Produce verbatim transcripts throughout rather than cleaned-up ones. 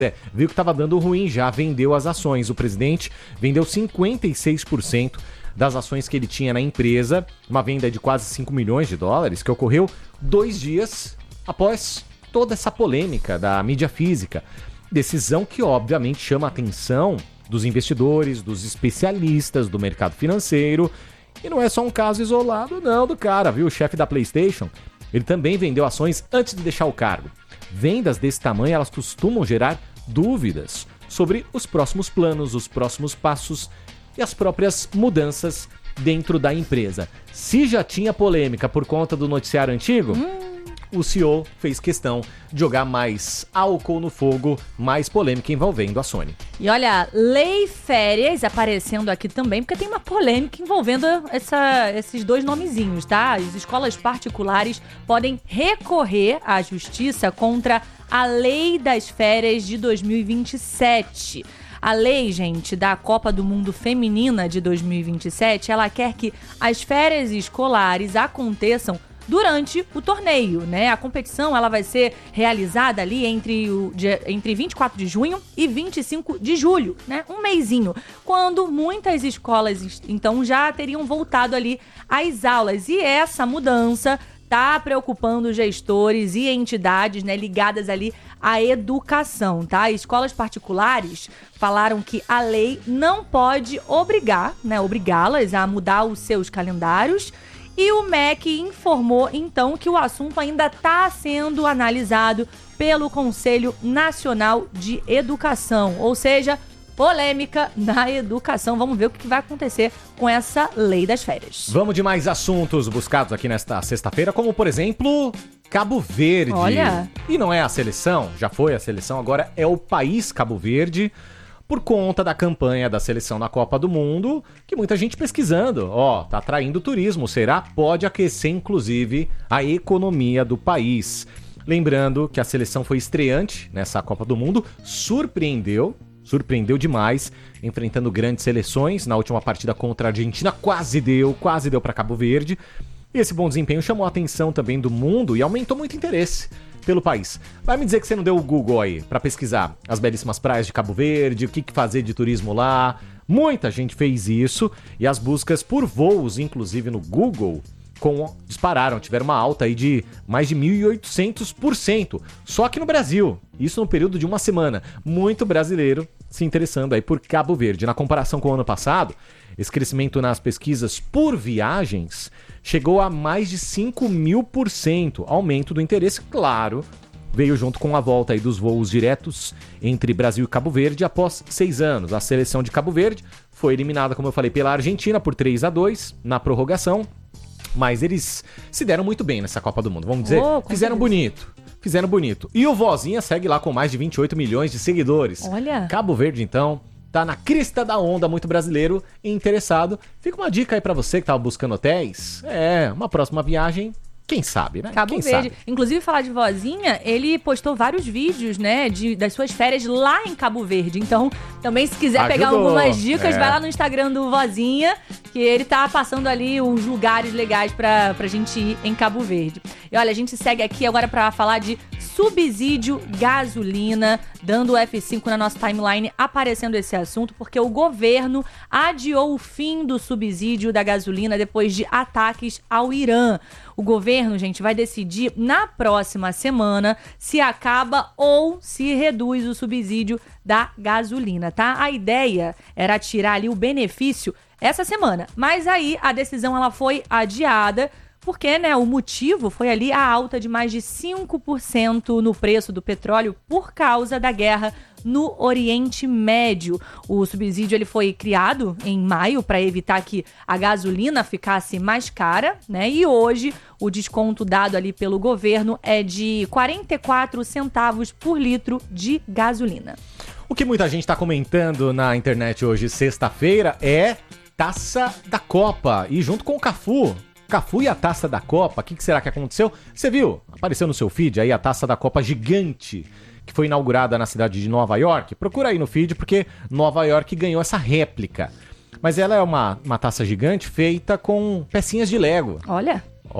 É, viu que estava dando ruim, já vendeu as ações. O presidente vendeu cinquenta e seis por cento das ações que ele tinha na empresa, uma venda de quase cinco milhões de dólares, que ocorreu dois dias após toda essa polêmica da mídia física. Decisão que, obviamente, chama a atenção dos investidores, dos especialistas do mercado financeiro. E não é só um caso isolado, não, do cara, viu? O chefe da PlayStation, ele também vendeu ações antes de deixar o cargo. Vendas desse tamanho, elas costumam gerar dúvidas sobre os próximos planos, os próximos passos e as próprias mudanças dentro da empresa. Se já tinha polêmica por conta do noticiário antigo, hum. o C E O fez questão de jogar mais álcool no fogo, mais polêmica envolvendo a Sony. E olha, Lei Férias aparecendo aqui também, porque tem uma polêmica envolvendo essa, esses dois nomezinhos, tá? As escolas particulares podem recorrer à justiça contra a Lei das Férias de dois mil e vinte e sete. A lei, gente, da Copa do Mundo Feminina de dois mil e vinte e sete, ela quer que as férias escolares aconteçam durante o torneio, né? A competição, ela vai ser realizada ali entre, o, de, entre vinte e quatro de junho e vinte e cinco de julho, né? Um mesinho, quando muitas escolas, então, já teriam voltado ali às aulas. E essa mudança tá preocupando gestores e entidades, né, ligadas ali à educação, tá? Escolas particulares falaram que a lei não pode obrigar, né, obrigá-las a mudar os seus calendários. E o M E C informou, então, que o assunto ainda está sendo analisado pelo Conselho Nacional de Educação, ou seja, polêmica na educação. Vamos ver o que vai acontecer com essa lei das férias. Vamos de mais assuntos buscados aqui nesta sexta-feira, como, por exemplo, Cabo Verde. Olha. E não é a seleção, já foi a seleção, agora é o país Cabo Verde, por conta da campanha da seleção na Copa do Mundo, que muita gente pesquisando, ó, tá atraindo turismo, será? Pode aquecer, inclusive, a economia do país. Lembrando que a seleção foi estreante nessa Copa do Mundo, surpreendeu, surpreendeu demais, enfrentando grandes seleções. Na última partida contra a Argentina, quase deu, quase deu para Cabo Verde. E esse bom desempenho chamou a atenção também do mundo e aumentou muito o interesse pelo país. Vai me dizer que você não deu o Google aí pra pesquisar as belíssimas praias de Cabo Verde, o que, que fazer de turismo lá. Muita gente fez isso e as buscas por voos, inclusive no Google, com, dispararam, tiveram uma alta aí de mais de mil e oitocentos por cento. Só aqui no Brasil, isso no período de uma semana. Muito brasileiro se interessando aí por Cabo Verde. Na comparação com o ano passado, esse crescimento nas pesquisas por viagens chegou a mais de cinco mil por cento. Aumento do interesse, claro, veio junto com a volta aí dos voos diretos entre Brasil e Cabo Verde após seis anos. A seleção de Cabo Verde foi eliminada, como eu falei, pela Argentina por três a dois na prorrogação, mas eles se deram muito bem nessa Copa do Mundo, vamos dizer, oh, fizeram bonito. Fizeram bonito. E o Vozinha segue lá com mais de vinte e oito milhões de seguidores. Olha. Cabo Verde, então, tá na crista da onda, muito brasileiro e interessado. Fica uma dica aí pra você que tava buscando hotéis. É, uma próxima viagem, quem sabe, né? Cabo quem Verde. Sabe? Inclusive, falar de Vozinha, ele postou vários vídeos, né, de, das suas férias lá em Cabo Verde. Então, também se quiser Ajudou. pegar algumas dicas, é. vai lá no Instagram do Vozinha, que ele tá passando ali os lugares legais pra, pra gente ir em Cabo Verde. E olha, a gente segue aqui agora pra falar de subsídio gasolina, dando o F cinco na nossa timeline, aparecendo esse assunto, porque o governo adiou o fim do subsídio da gasolina depois de ataques ao Irã. O governo, gente, vai decidir na próxima semana se acaba ou se reduz o subsídio da gasolina, tá? A ideia era tirar ali o benefício essa semana, mas aí a decisão ela foi adiada, porque, né, o motivo foi ali a alta de mais de cinco por cento no preço do petróleo por causa da guerra no Oriente Médio. O subsídio ele foi criado em maio para evitar que a gasolina ficasse mais cara, né? E hoje o desconto dado ali pelo governo é de quarenta e quatro centavos por litro de gasolina. O que muita gente está comentando na internet hoje, sexta-feira, é Taça da Copa. E junto com o Cafu... Cafu e a Taça da Copa, o que, que será que aconteceu? Você viu? Apareceu no seu feed aí a Taça da Copa gigante, que foi inaugurada na cidade de Nova York. Procura aí no feed, porque Nova York ganhou essa réplica. Mas ela é uma, uma taça gigante feita com pecinhas de Lego. Olha. Ó,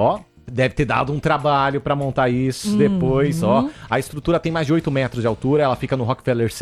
Deve ter dado um trabalho pra montar isso depois, ó. A estrutura tem mais de oito metros de altura, ela fica no Rockefeller